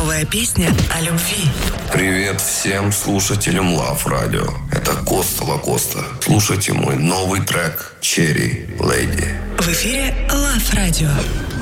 Новая песня о любви. Привет всем слушателям Love Radio. Это Коста Лакоста. Слушайте мой новый трек «Cherry Lady». В эфире Love Radio.